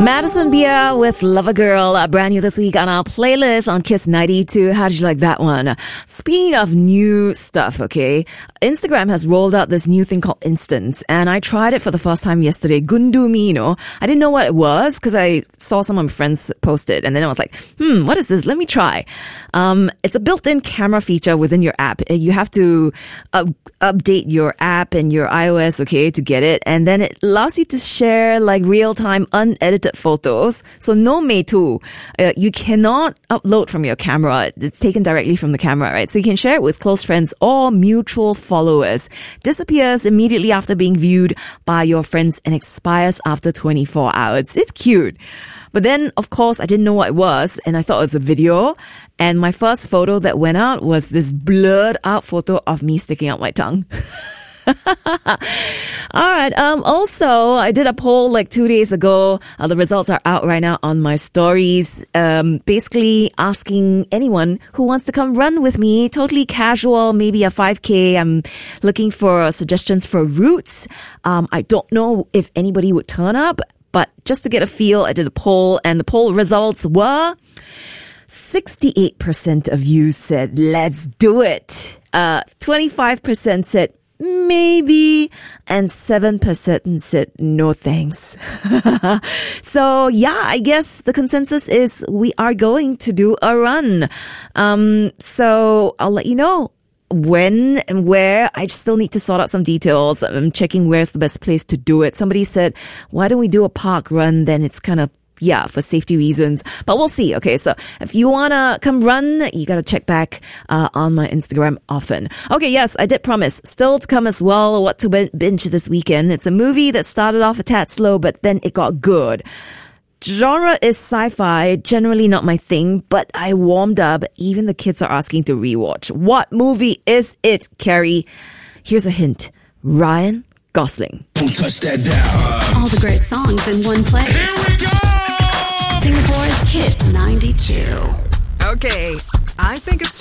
Madison Beer with Lover Girl, brand new this week on our playlist on Kiss 92. How did you like that one? Speaking of new stuff, okay, Instagram has rolled out this new thing called Instant, and I tried it for the first time yesterday. Gundumi, you know. I didn't know what it was because I saw some of my friends post it, and then I was like, what is this? Let me try. It's a built-in camera feature within your app. You have to update your app and your iOS, okay, to get it, and then it allows you to share like real-time, unedited photos. So no Meitu. You cannot upload from your camera. It's taken directly from the camera, right? So you can share it with close friends or mutual followers. Disappears immediately after being viewed by your friends and expires after 24 hours. It's cute. But then, of course, I didn't know what it was, and I thought it was a video. And my first photo that went out was this blurred out photo of me sticking out my tongue. All right. Also, I did a poll like 2 days ago. The results are out right now on my stories. Basically asking anyone who wants to come run with me, totally casual, maybe a 5K. I'm looking for suggestions for routes. I don't know if anybody would turn up, but just to get a feel, I did a poll, and the poll results were 68% of you said, let's do it. 25% said, maybe, and 7% said no thanks. So yeah, I guess the consensus is we are going to do a run. So I'll let you know when and where. I still need to sort out some details. I'm checking where's the best place to do it. Somebody said, why don't we do a park run? Then it's kind of, yeah, for safety reasons. But we'll see. Okay, so if you want to come run, you got to check back on my Instagram often. Okay, yes, I did promise. Still to come as well, what to binge this weekend. It's a movie that started off a tad slow, but then it got good. Genre is sci-fi, generally not my thing, but I warmed up. Even the kids are asking to rewatch. What movie is it, Carrie? Here's a hint. Ryan Gosling. Don't touch that dial. All the great songs in one place. Here we go! Singapore's Kiss 92. Okay, I think it's